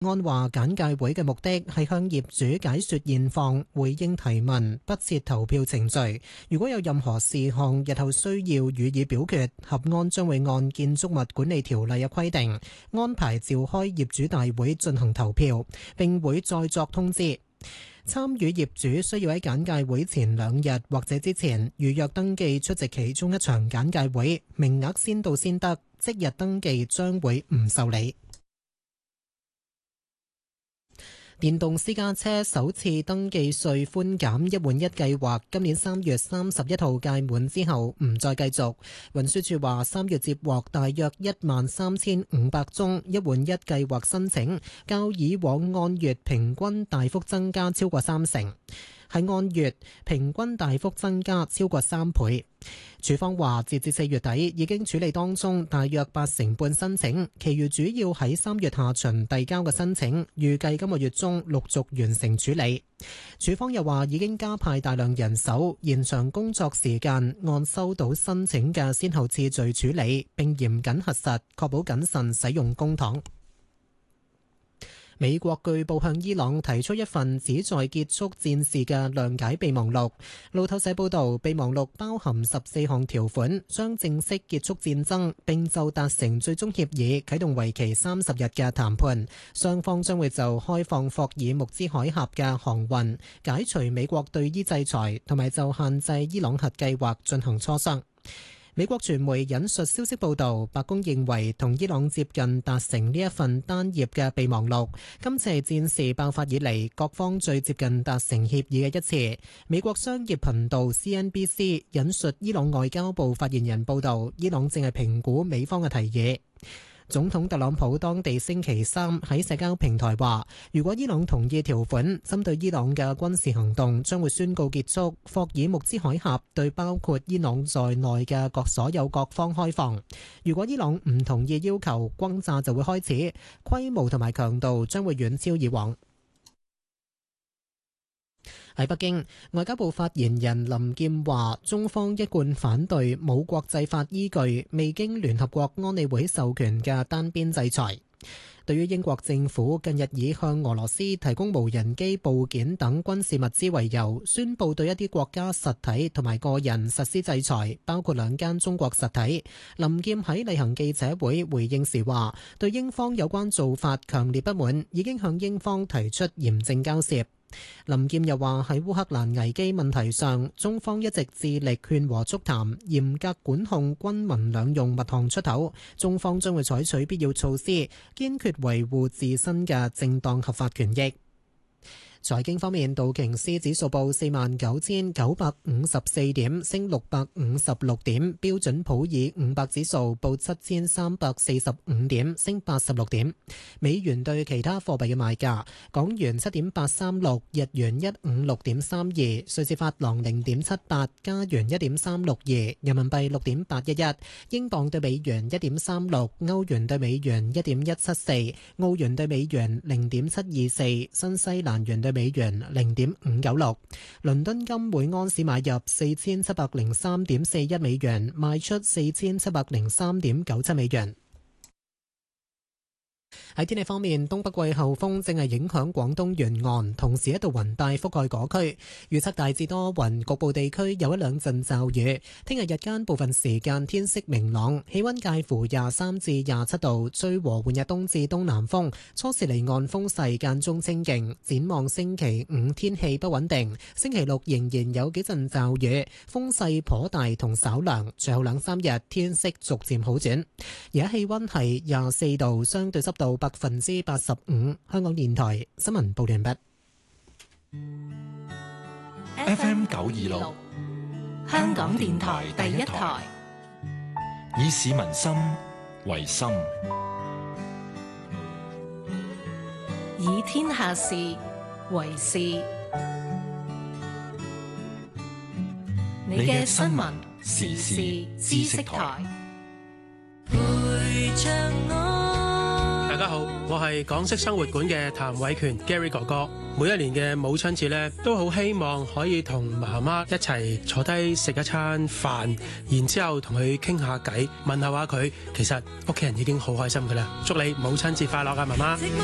安話簡介會嘅目的係向業主解說現況，回應提問，不設投票程序。如果有任何事項日後需要予以表決，合安將會按建築物管理條例嘅規定安排召開業主大會進行投票，並會再作通知。參與業主需要喺簡介會前2日或者之前預約登記出席其中一場簡介會，名額先到先得，即日登記將會唔受理。電動私家車首次登記稅寬減1換1計劃今年3月31號屆滿之後唔再繼續。運輸署話3月接獲大約13500宗1換1計劃申請，較以往按月平均大幅增加超過30%。喺按月平均大幅增加超過3倍。署方話，截至4月底已經處理當中大約80半申請，其餘主要喺3月下旬遞交嘅申請，預計今個月中陸續完成處理。署方又話已經加派大量人手，延長工作時間，按收到申請嘅先後次序處理，並嚴謹核實，確保謹慎使用公帑。美國據報向伊朗提出一份旨在結束戰事嘅諒解備忘錄。路透社報導，備忘錄包含14項條款，將正式結束戰爭，並就達成最終協議啟動為期30日嘅談判。雙方將會就開放霍爾木茲海峽嘅航運、解除美國對伊制裁，同埋就限制伊朗核計劃進行磋商。美國傳媒引述消息報導，白宮認為同伊朗接近達成呢一份單頁嘅備忘錄，今次係戰事爆發以嚟各方最接近達成協議嘅一次。美國商業頻道 CNBC 引述伊朗外交部發言人報導，伊朗正係評估美方嘅提議。總統特朗普當地星期3喺社交平台話，如果伊朗同意條款，針對伊朗嘅軍事行動將會宣告結束，霍爾木茲海峽對包括伊朗在內嘅所有各方開放。如果伊朗唔同意要求，轟炸就會開始，規模同埋強度將會遠超以往。喺北京，外交部發言人林劍話，中方一貫反對冇國際法依據、未經聯合國安理會授權嘅單邊制裁。對於英國政府近日以向俄羅斯提供無人機部件等軍事物資為由，宣布對一啲國家實體同埋個人實施制裁，包括2間中國實體。林劍喺例行記者會回應時話，對英方有關做法強烈不滿，已經向英方提出嚴正交涉。林劍又話，喺烏克蘭危機問題上，中方一直致力勸和促談，嚴格管控軍民兩用物項出口。中方將會採取必要措施，堅決維護自身嘅正當合法權益。財經方面，道瓊斯指數報49,954點，升656點；標準普爾500指數報7,345點，升86點。美元對其他貨幣嘅賣價：港元7.836，日元156.32，瑞士法郎0.78，加元1.362，人民幣6.811，英鎊對美元1.36，歐元對美元1.174，澳元對美元0.724，新西蘭元對美元0.596，倫敦金每安士買入4703.41美元，賣出4703.97美元。喺天氣方面，東北季候風正係影響廣東沿岸，同時一道雲帶覆蓋嗰區，預測大致多雲，局部地區有1-2陣驟雨。聽日日間部分時間天色明朗，氣溫介乎23至27度，吹和緩日東至東南風，初時離岸風勢間中清勁。展望星期5天氣不穩定，星期6仍然有幾陣驟雨，風勢頗大同稍涼，隨後2-3日天色逐漸好轉。而家氣溫係24度，相對濕度85%。香港電台新聞報完畢。 FM 926，香港電台第一台，以市民心為心， 以天下事為事。你嘅新聞時事知識台。 大家好，我係港式生活館嘅譚偉權 Gary 哥哥。每一年嘅母親節呢，都好希望可以同媽媽一齊坐低食一餐飯，然之後同佢傾下偈，問候下佢。其實屋企人已經好開心噶啦。祝你母親節快樂啊，媽媽！